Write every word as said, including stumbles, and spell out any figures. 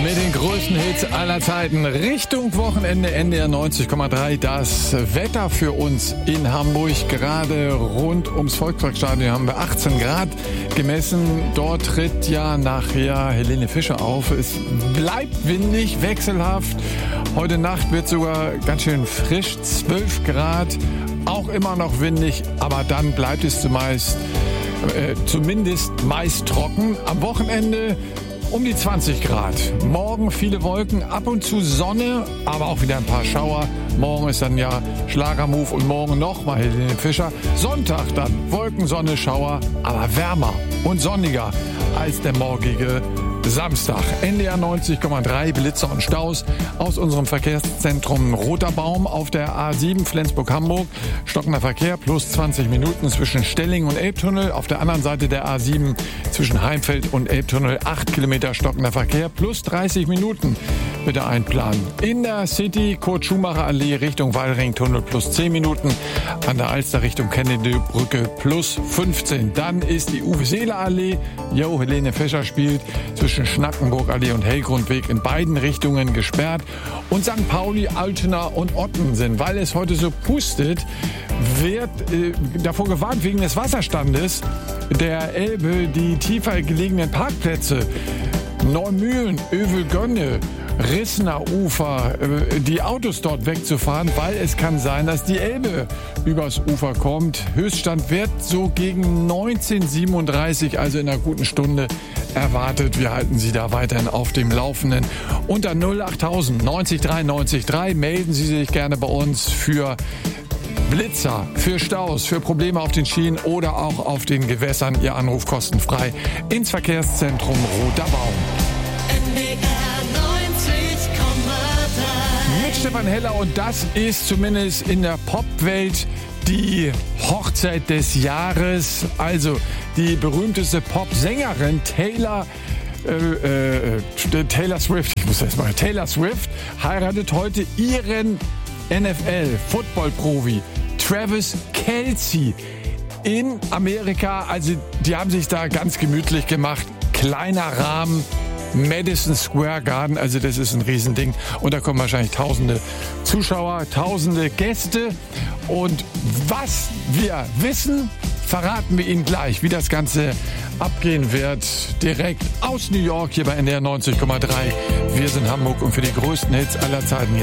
Mit den größten Hits aller Zeiten Richtung Wochenende, N D R neunzig Komma drei. Das Wetter für uns in Hamburg, gerade rund ums Volksparkstadion haben wir achtzehn Grad gemessen. Dort tritt ja nachher Helene Fischer auf. Es bleibt windig, wechselhaft. Heute Nacht wird sogar ganz schön frisch, zwölf Grad. Auch immer noch windig, aber dann bleibt es zumeist, äh, zumindest meist trocken. Am Wochenende um die zwanzig Grad. Morgen viele Wolken, ab und zu Sonne, aber auch wieder ein paar Schauer. Morgen ist dann ja Schlagermove und morgen nochmal Helene Fischer. Sonntag dann Wolken, Sonne, Schauer, aber wärmer und sonniger als der morgige Samstag. N D R neunzig Komma drei, Blitzer und Staus aus unserem Verkehrszentrum Roter Baum auf der A sieben Flensburg-Hamburg. Stockender Verkehr plus zwanzig Minuten zwischen Stelling und Elbtunnel. Auf der anderen Seite der A sieben zwischen Heimfeld und Elbtunnel acht Kilometer stockender Verkehr plus dreißig Minuten. Bitte einplanen. In der City Kurt-Schumacher-Allee Richtung Wallringtunnel plus zehn Minuten. An der Alster Richtung Kennedy-Brücke plus fünfzehn. Dann ist die Uwe-Seeler-Allee. Jo, Helene Fischer spielt zwischen Schnackenburg-Allee und Hellgrundweg in beiden Richtungen gesperrt. Und Sankt Pauli, Altena und Ottensen, weil es heute so pustet, wird äh, davor gewarnt wegen des Wasserstandes der Elbe die tiefer gelegenen Parkplätze Neumühlen, Övelgönne, Rissener Ufer, die Autos dort wegzufahren, weil es kann sein, dass die Elbe übers Ufer kommt. Höchststand wird so gegen neunzehn Uhr siebenunddreißig, also in einer guten Stunde erwartet. Wir halten Sie da weiterhin auf dem Laufenden. Unter null achttausend neunzig drei neunzig drei melden Sie sich gerne bei uns für Blitzer, für Staus, für Probleme auf den Schienen oder auch auf den Gewässern. Ihr Anruf kostenfrei ins Verkehrszentrum Roter Baum. Mit Stefan Heller, und das ist zumindest in der Popwelt die Hochzeit des Jahres. Also die berühmteste Popsängerin Taylor äh, äh, Taylor Swift, ich muss das mal, Taylor Swift heiratet heute ihren N F L-Football-Profi Travis Kelce in Amerika. Also die haben sich da ganz gemütlich gemacht. Kleiner Rahmen, Madison Square Garden, also das ist ein Riesending. Und da kommen wahrscheinlich tausende Zuschauer, tausende Gäste. Und was wir wissen, verraten wir Ihnen gleich, wie das Ganze abgehen wird. Direkt aus New York hier bei N D R neunzig Komma drei. Wir sind Hamburg und für die größten Hits aller Zeiten